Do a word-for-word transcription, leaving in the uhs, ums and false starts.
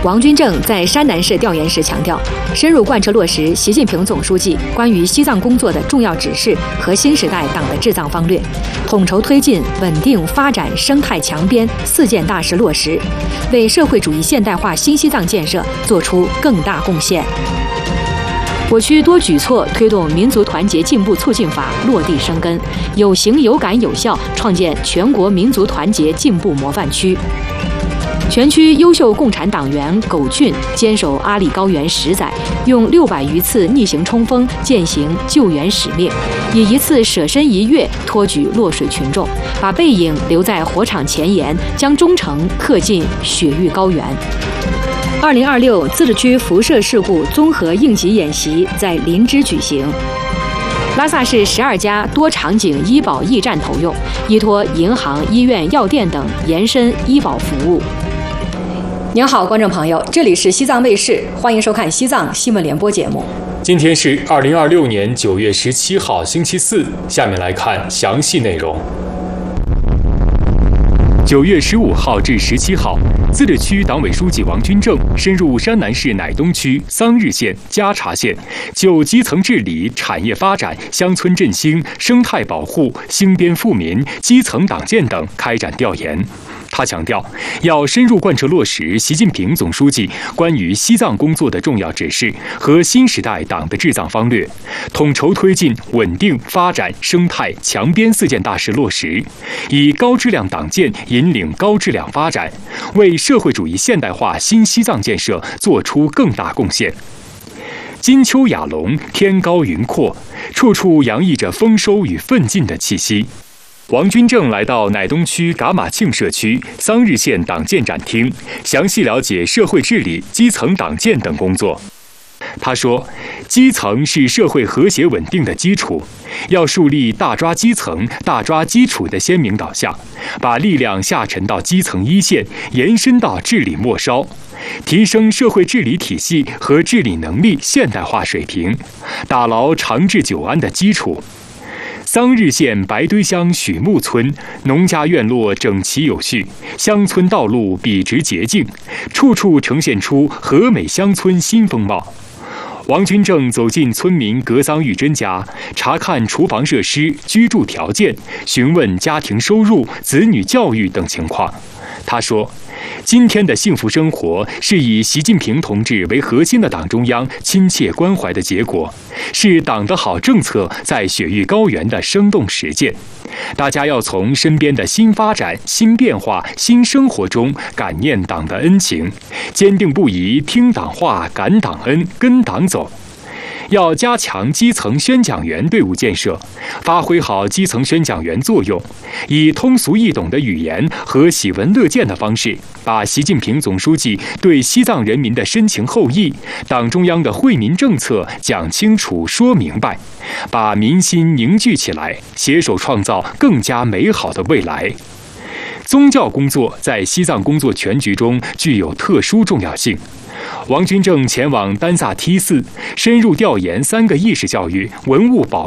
王军正在山南市调研时强调，深入贯彻落实习近平总书记关于西藏工作的重要指示和新时代党的治藏方略，统筹推进稳定发展生态强边四件大事落实，为社会主义现代化新西藏建设作出更大贡献。我区多举措推动民族团结进步促进法落地生根，有形有感有效，创建全国民族团结进步模范区。全区优秀共产党员苟俊坚守阿里高原十载，用六百余次逆行冲锋践行救援使命，以一次舍身一跃托举落水群众，把背影留在火场前沿，将忠诚刻进雪域高原。二零二六自治区辐射事故综合应急演习在林芝举行。拉萨市十二家多场景医保驿站投用，依托银行、医院、药店等延伸医保服务。您好，观众朋友，这里是西藏卫视，欢迎收看西藏新闻联播节目。 今天是二零二六年九月十七号，星期四。下面来看详细内容。九月十五号至十七号，自治区党委书记王军正深入山南市乃东区、桑日县、加查县，就基层治理、产业发展、乡村振兴、生态保护、兴边富民、基层党建等开展调研。他强调，要深入贯彻落实习近平总书记关于西藏工作的重要指示和新时代党的治藏方略，统筹推进稳定发展生态强边四件大事落实，以高质量党建引领高质量发展，为社会主义现代化新西藏建设作出更大贡献。金秋雅隆，天高云阔，处处洋溢着丰收与奋进的气息。王军正来到乃东区噶玛庆社区桑日县党建展厅，详细了解社会治理、基层党建等工作。他说，基层是社会和谐稳定的基础，要树立大抓基层、大抓基础的鲜明导向，把力量下沉到基层一线，延伸到治理末梢，提升社会治理体系和治理能力现代化水平，打牢长治久安的基础。桑日县白堆乡许木村农家院落整齐有序，乡村道路笔直洁净，处处呈现出和美乡村新风貌。王军正走进村民格桑玉珍家，查看厨房设施、居住条件，询问家庭收入、子女教育等情况。他说，今天的幸福生活是以习近平同志为核心的党中央亲切关怀的结果，是党的好政策在雪域高原的生动实践。大家要从身边的新发展、新变化、新生活中感念党的恩情，坚定不移听党话、感党恩、跟党走。要加强基层宣讲员队伍建设，发挥好基层宣讲员作用，以通俗易懂的语言和喜闻乐见的方式，把习近平总书记对西藏人民的深情厚谊、党中央的惠民政策讲清楚、说明白，把民心凝聚起来，携手创造更加美好的未来。宗教工作在西藏工作全局中具有特殊重要性。王军正前往丹萨梯寺，深入调研三个意识教育、文物保